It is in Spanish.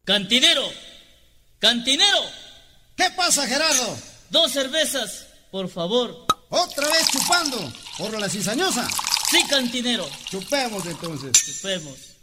Cantinero, cantinero. ¿Qué pasa, Gerardo? 2 cervezas, por favor. ¿Otra vez chupando? ¿Por la cizañosa? Sí, cantinero. Chupemos entonces. Chupemos.